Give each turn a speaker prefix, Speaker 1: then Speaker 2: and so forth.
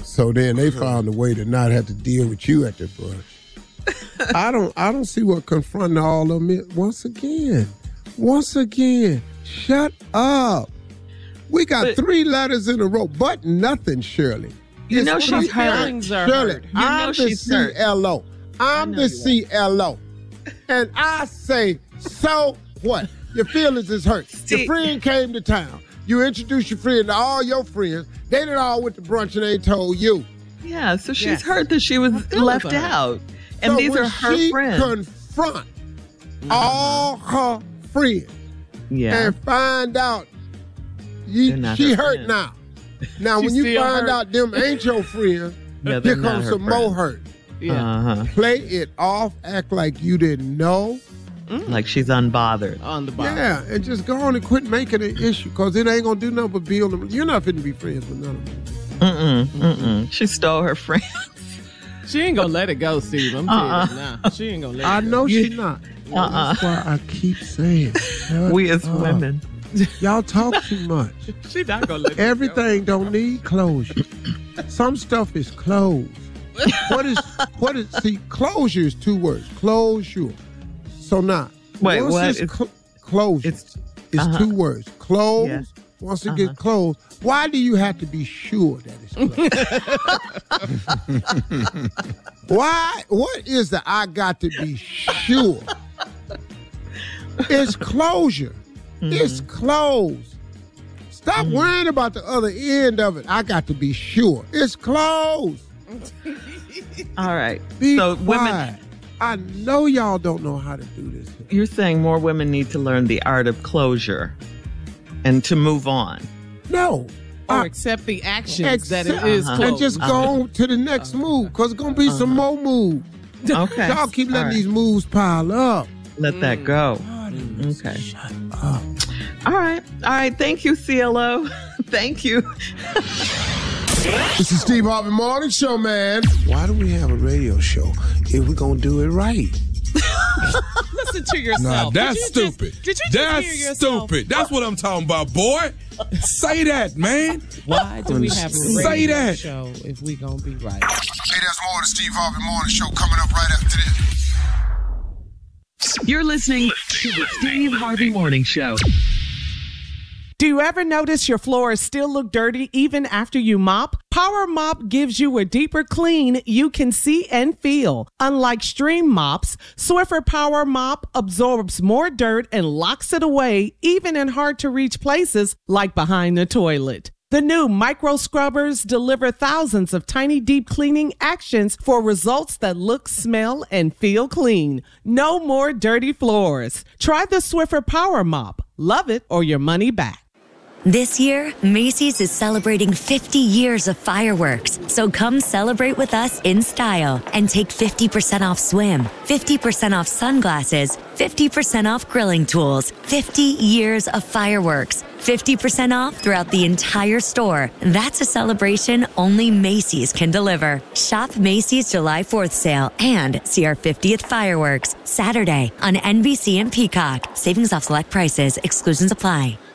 Speaker 1: So then they found a way to not have to deal with you at the brush. I don't see what confronting all of them is. Once again, shut up. We got 3 letters in a row, but nothing, Shirley.
Speaker 2: You know she's hurt.
Speaker 1: Shirley, I'm the CLO. I'm the CLO. And I say, so what? Your feelings is hurt. Your friend came to town. You introduced your friend to all your friends. They done all went to brunch and they told you.
Speaker 2: Yeah, so she's hurt that she was left out. And
Speaker 1: so
Speaker 2: these are her friends.
Speaker 1: Confront all her friends and find out she hurt now. Now, when you find out them ain't your friends, here comes some more hurt.
Speaker 3: Yeah.
Speaker 1: Play it off, act like you didn't know.
Speaker 2: Like she's unbothered.
Speaker 1: Yeah, and just go on and quit making an issue because it ain't going to do nothing but build them. You're not finna be friends with none of them.
Speaker 2: She stole her friends.
Speaker 3: She ain't going to let it go, Steve. I'm telling you now. She ain't going to let it go.
Speaker 1: I know she not. That's why I keep saying.
Speaker 2: We as women.
Speaker 1: Y'all talk too much.
Speaker 3: She not going to let
Speaker 1: Everything don't need closure. Some stuff is closed. See, closure is 2 words. Closure. So now,
Speaker 2: wait,
Speaker 1: once
Speaker 2: what?
Speaker 1: Closure. It's 2 words. Close. Yeah. Once it gets closed, why do you have to be sure that it's closed? Why? What is the I got to be sure? It's closure. It's closed. Stop worrying about the other end of it. I got to be sure. It's closed.
Speaker 2: All right.
Speaker 1: Be
Speaker 2: so
Speaker 1: quiet.
Speaker 2: Women,
Speaker 1: I know y'all don't know how to do this.
Speaker 2: You're saying more women need to learn the art of closure and to move on.
Speaker 1: No.
Speaker 3: Or accept the actions that it is closed.
Speaker 1: And just go on to the next move because it's going to be some more moves.
Speaker 2: Okay.
Speaker 1: Y'all keep letting these moves pile up.
Speaker 2: Let that go. Okay.
Speaker 1: Shut up.
Speaker 2: All right. Thank you, CLO. Thank you.
Speaker 1: This is Steve Harvey Morning Show, man. Why do we have a radio show if we're going to do it right?
Speaker 3: Listen to yourself.
Speaker 4: Nah, that's stupid.
Speaker 3: Did you
Speaker 4: that's
Speaker 3: hear yourself?
Speaker 4: Stupid. That's what I'm talking about, boy. Say that, man.
Speaker 3: Why do we have a radio show if we going to be right?
Speaker 5: Hey, there's more of the Steve Harvey Morning Show coming up right after this.
Speaker 6: You're listening to the Steve Harvey Morning Show.
Speaker 7: Do you ever notice your floors still look dirty even after you mop? Power Mop gives you a deeper clean you can see and feel. Unlike stream mops, Swiffer Power Mop absorbs more dirt and locks it away even in hard-to-reach places like behind the toilet. The new micro scrubbers deliver thousands of tiny deep cleaning actions for results that look, smell, and feel clean. No more dirty floors. Try the Swiffer Power Mop. Love it or your money back.
Speaker 8: This year, Macy's is celebrating 50 years of fireworks. So come celebrate with us in style and take 50% off swim, 50% off sunglasses, 50% off grilling tools, 50 years of fireworks, 50% off throughout the entire store. That's a celebration only Macy's can deliver. Shop Macy's July 4th sale and see our 50th fireworks Saturday on NBC and Peacock. Savings off select prices. Exclusions apply.